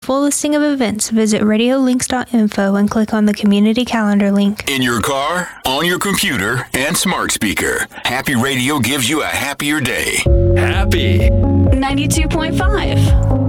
full listing of events, visit radiolinks.info and click on the community calendar link. In your car, on your computer, and smart speaker, Happy Radio gives you a happier day. Happy 92.5.